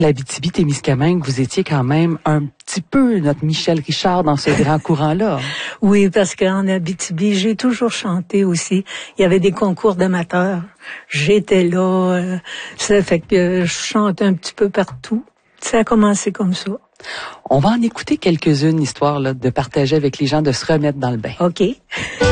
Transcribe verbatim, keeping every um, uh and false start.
L'Abitibi-Témiscamingue, vous étiez quand même un petit peu notre Michel Richard dans ce grand courant-là. Oui, parce qu'en Abitibi, j'ai toujours chanté aussi. Il y avait des concours d'amateurs. J'étais là. Euh, ça fait que je chante un petit peu partout. Ça a commencé comme ça. On va en écouter quelques-unes, histoire là, de partager avec les gens, de se remettre dans le bain. OK.